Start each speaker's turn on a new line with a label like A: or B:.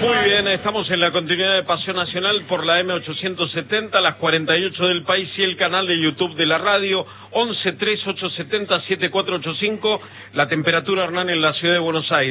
A: Muy bien, estamos en la continuidad de Pasión Nacional por la M870, las 48 del país y el canal de YouTube de la radio, 113870-7485, la temperatura, Hernán, en la ciudad de Buenos Aires.